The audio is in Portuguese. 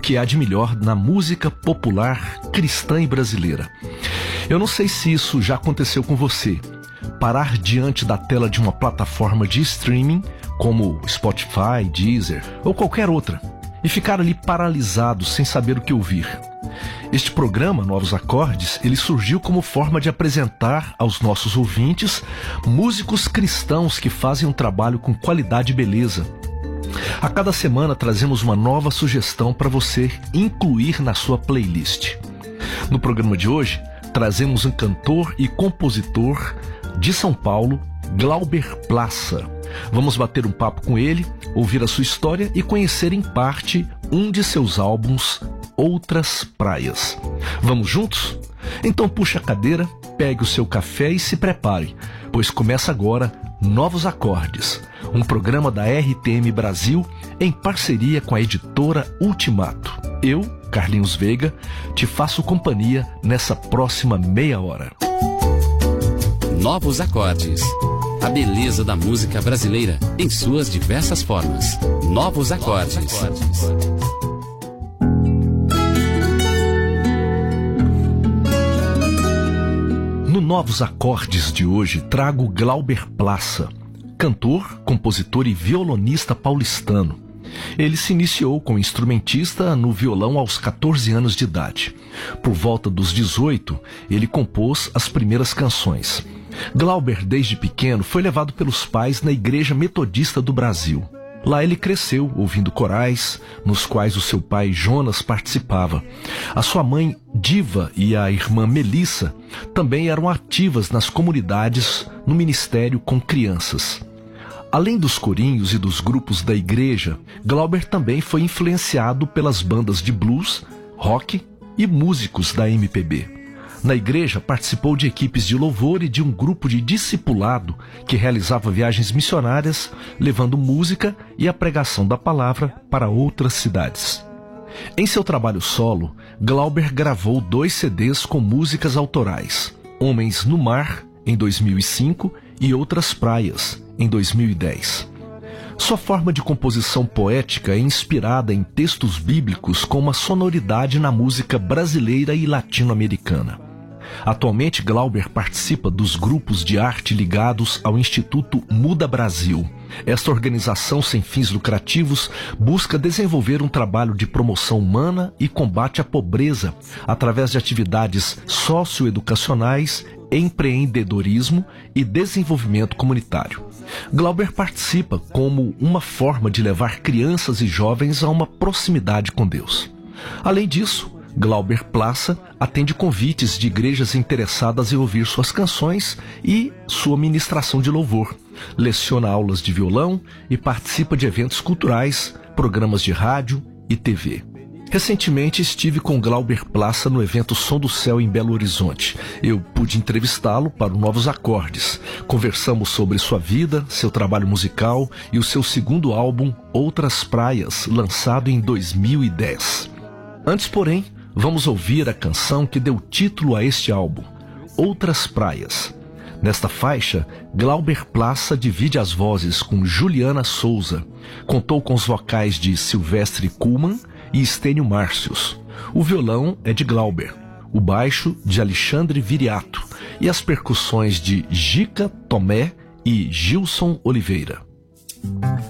que há de melhor na música popular cristã e brasileira. Eu não sei se isso já aconteceu com você. Parar diante da tela de uma plataforma de streaming, como Spotify, Deezer ou qualquer outra, e ficar ali paralisado sem saber o que ouvir. Este programa, Novos Acordes, ele surgiu como forma de apresentar aos nossos ouvintes músicos cristãos que fazem um trabalho com qualidade e beleza. A cada semana trazemos uma nova sugestão para você incluir na sua playlist. No programa de hoje, trazemos um cantor e compositor de São Paulo, Glauber Plaça. Vamos bater um papo com ele, ouvir a sua história e conhecer em parte um de seus álbuns, Outras Praias. Vamos juntos? Então puxa a cadeira, pegue o seu café e se prepare, pois começa agora Novos Acordes, um programa da RTM Brasil em parceria com a editora Ultimato. Eu, Carlinhos Veiga, te faço companhia nessa próxima meia hora. Novos Acordes. A beleza da música brasileira em suas diversas formas. Novos Acordes. No Novos Acordes de hoje trago Glauber Plaça, cantor, compositor e violonista paulistano. Ele se iniciou como instrumentista no violão aos 14 anos de idade. Por volta dos 18, ele compôs as primeiras canções. Glauber, desde pequeno, foi levado pelos pais na Igreja Metodista do Brasil. Lá ele cresceu ouvindo corais, nos quais o seu pai Jonas participava. A sua mãe Diva e a irmã Melissa também eram ativas nas comunidades no ministério com crianças. Além dos corinhos e dos grupos da igreja, Glauber também foi influenciado pelas bandas de blues, rock e músicos da MPB. Na igreja, participou de equipes de louvor e de um grupo de discipulado que realizava viagens missionárias, levando música e a pregação da palavra para outras cidades. Em seu trabalho solo, Glauber gravou 2 CDs com músicas autorais: Homens no Mar, em 2005, e Outras Praias, em 2010. Sua forma de composição poética é inspirada em textos bíblicos com uma sonoridade na música brasileira e latino-americana. Atualmente, Glauber participa dos grupos de arte ligados ao Instituto Muda Brasil. Esta organização sem fins lucrativos busca desenvolver um trabalho de promoção humana e combate à pobreza através de atividades socioeducacionais, empreendedorismo e desenvolvimento comunitário. Glauber participa como uma forma de levar crianças e jovens a uma proximidade com Deus. Além disso, Glauber Plaça atende convites de igrejas interessadas em ouvir suas canções e sua ministração de louvor. Leciona aulas de violão e participa de eventos culturais, programas de rádio e TV. Recentemente estive com Glauber Plaça no evento Som do Céu em Belo Horizonte. Eu pude entrevistá-lo para o Novos Acordes. Conversamos sobre sua vida, seu trabalho musical e o seu segundo álbum, Outras Praias, lançado em 2010. Antes, porém, vamos ouvir a canção que deu título a este álbum, Outras Praias. Nesta faixa, Glauber Plaça divide as vozes com Juliana Souza. Contou com os vocais de Silvestre Kuhlmann e Estênio Márcios. O violão é de Glauber, o baixo de Alexandre Viriato e as percussões de Gica Tomé e Gilson Oliveira.